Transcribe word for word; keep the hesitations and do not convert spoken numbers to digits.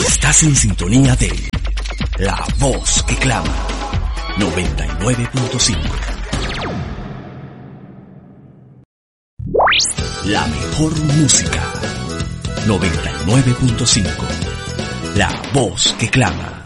Estás en sintonía de La Voz que Clama, noventa y nueve punto cinco. La mejor música, noventa y nueve punto cinco. La Voz que Clama.